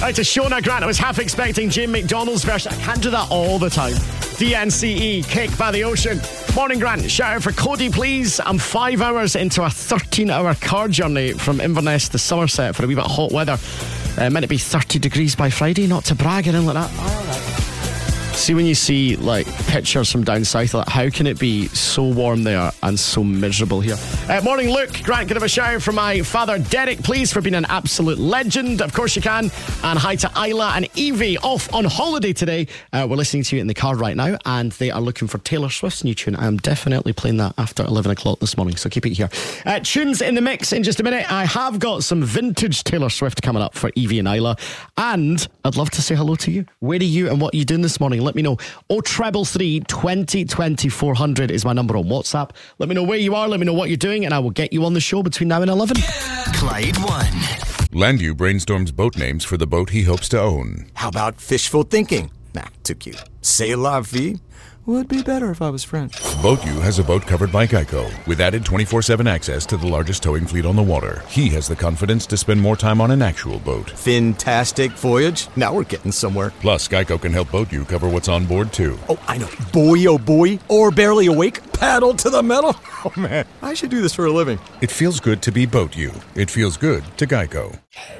Hi to Shona Grant. I was half expecting Jane McDonald's version. I can't do that all the time. DNCE, Cake by the Ocean. Morning, Grant. Shout out for Cody, please. I'm 5 hours into a 13-hour car journey from Inverness to Somerset for a wee bit of hot weather. Meant to be 30 degrees by Friday, not to brag or anything like that. All right. See, when you see like pictures from down south, like, how can it be so warm there and so miserable here? Morning, Luke. Grant, can I have a shout out for my father Derek, please, for being an absolute legend. Of course you can. And hi to Isla and Evie, off on holiday today. We're listening to you in the car right now, and they are looking for Taylor Swift's new tune. I am definitely playing that after 11 o'clock this morning, so keep it here. Tunes in the mix in just a minute. I have got some vintage Taylor Swift coming up for Evie and Isla, and I'd love to say hello to you. Where are you and what are you doing this morning? Let me know. 0333 20 20 400 is my number on WhatsApp. Let me know where you are, let me know what you're doing, and I will get you on the show between now and 11. Clyde One. Landu brainstorms boat names for the boat he hopes to own. How about fishful thinking? Nah, too cute. C'est la vie. Would be better if I was French. BoatU has a boat covered by Geico, with added 24/7 access to the largest towing fleet on the water. He has the confidence to spend more time on an actual boat. Fantastic voyage. Now we're getting somewhere. Plus, Geico can help BoatU cover what's on board, too. Oh, I know. Boy, oh boy. Or barely awake. Paddle to the metal. Oh, man. I should do this for a living. It feels good to be BoatU. It feels good to Geico.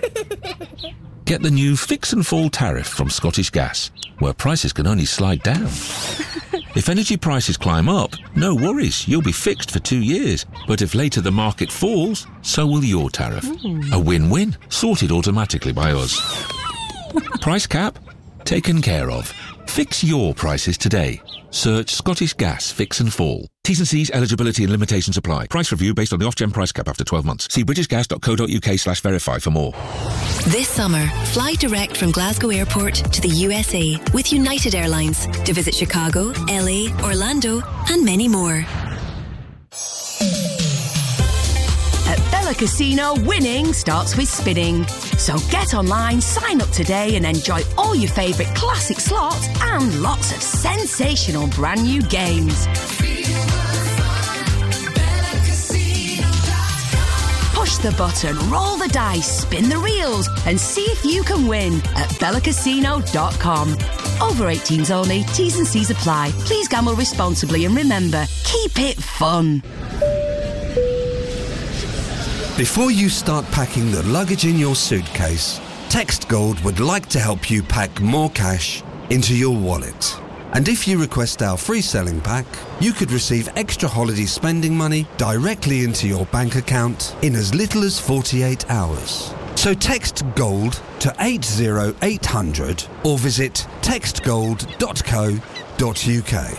Get the new Fix and Fall tariff from Scottish Gas, where prices can only slide down. If energy prices climb up, no worries, you'll be fixed for 2 years. But if later the market falls, so will your tariff. A win-win, sorted automatically by us. Price cap? Taken care of. Fix your prices today. Search Scottish Gas Fix and Fall. T's and C's, eligibility and limitations apply. Price review based on the off-gen price cap after 12 months. See britishgas.co.uk/verify for more. This summer, fly direct from Glasgow Airport to the USA with United Airlines to visit Chicago, LA, Orlando, and many more. At Bella Casino, winning starts with spinning. So get online, sign up today and enjoy all your favourite classic slots and lots of sensational brand new games. Push the button, roll the dice, spin the reels and see if you can win at bellacasino.com. Over 18s only, T's and C's apply. Please gamble responsibly and remember, keep it fun. Before you start packing the luggage in your suitcase, Text Gold would like to help you pack more cash into your wallet. And if you request our free selling pack, you could receive extra holiday spending money directly into your bank account in as little as 48 hours. So text GOLD to 80800 or visit textgold.co.uk.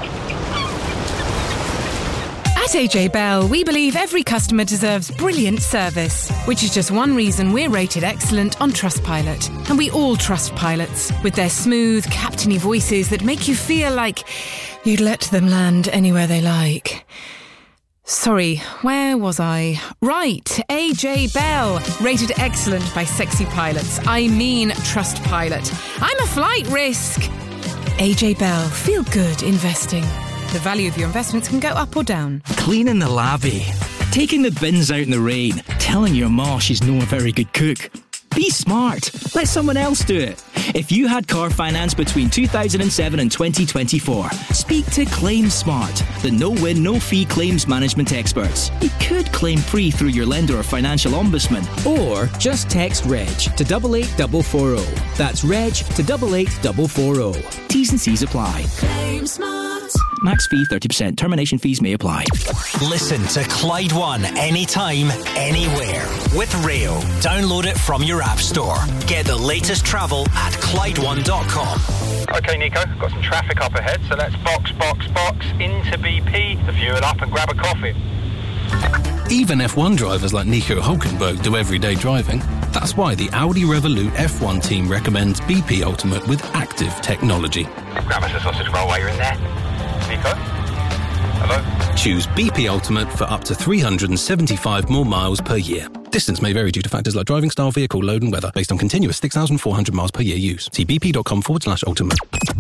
At AJ Bell, we believe every customer deserves brilliant service, which is just one reason we're rated excellent on Trustpilot. And we all trust pilots, with their smooth, captainy voices that make you feel like you'd let them land anywhere they like. Sorry, where was I? Right, AJ Bell, rated excellent by sexy pilots. I mean Trustpilot. I'm a flight risk. AJ Bell, feel good investing. The value of your investments can go up or down. Cleaning the lavvy, taking the bins out in the rain, telling your ma she's not a very good cook. Be smart. Let someone else do it. If you had car finance between 2007 and 2024, speak to Claim Smart, the no-win, no-fee claims management experts. You could claim free through your lender or financial ombudsman. Or just text REG to 88440. That's REG to 88440. T's and C's apply. Claim Smart. Max fee 30%. Termination fees may apply. Listen to Clyde One anytime, anywhere. With Rail. Download it from your app store. Get the latest travel at ClydeOne.com. OK, Nico, got some traffic up ahead, so let's box into BP, to fuel up and grab a coffee. Even F1 drivers like Nico Hülkenberg do everyday driving. That's why the Audi Revolut F1 team recommends BP Ultimate with active technology. Grab us a sausage roll while you're in there. Nico? Hello? Choose BP Ultimate for up to 375 more miles per year. Distance may vary due to factors like driving style, vehicle load and weather, based on continuous 6,400 miles per year use. See bp.com/ultimate.